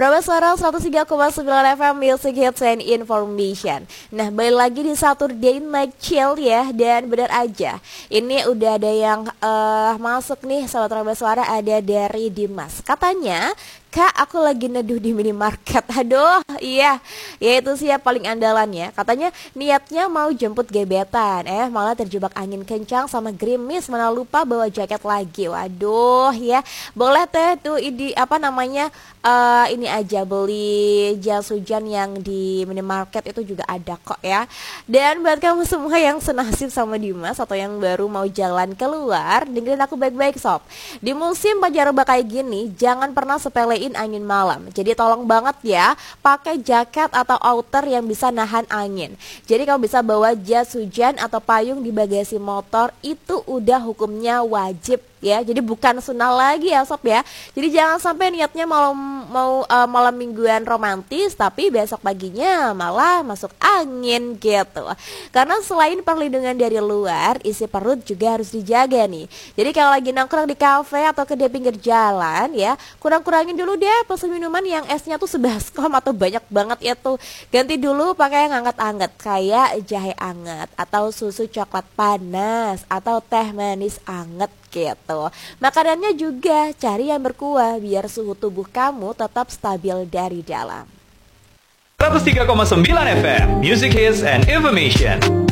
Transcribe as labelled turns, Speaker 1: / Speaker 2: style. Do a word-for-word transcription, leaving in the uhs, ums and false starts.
Speaker 1: Prabas Suara seratus tiga koma sembilan F M Music Hits and Information. Nah, balik lagi di Saturday Night Chill ya. Dan benar aja, ini udah ada yang uh, masuk nih, Sobat Prabas Suara. Ada dari Dimas. Katanya, Kak, aku lagi neduh di minimarket. Aduh, iya, ya itu sih ya paling andalannya. Katanya niatnya mau jemput gebetan, eh malah terjebak angin kencang sama gerimis, mana lupa bawa jaket lagi. Waduh, ya boleh teh tuh ini apa namanya uh, ini aja beli jas hujan yang di minimarket itu juga ada kok ya. Dan buat kamu semua yang senasib sama Dimas atau yang baru mau jalan keluar, dengerin aku baik-baik sob. Di musim pancaroba kayak gini, jangan pernah sepele angin malam. Jadi tolong banget ya pakai jaket atau outer yang bisa nahan angin. Jadi kamu bisa bawa jas hujan atau payung di bagasi motor, itu udah hukumnya wajib ya. Jadi bukan sunnah lagi ya sob ya. Jadi jangan sampai niatnya mau mau uh, malam mingguan romantis tapi besok paginya malah masuk angin gitu. Karena selain perlindungan dari luar, isi perut juga harus dijaga nih. Jadi kalau lagi nongkrong di kafe atau ke pinggir jalan ya, kurang-kurangin dulu deh pesen minuman yang esnya tuh sebaskom atau banyak banget itu. Ganti dulu pakai yang hangat-hangat kayak jahe anget atau susu coklat panas atau teh manis anget gitu. Makanannya juga cari yang berkuah biar suhu tubuh kamu tetap stabil dari dalam.
Speaker 2: seratus tiga koma sembilan F M Music Hits and Information.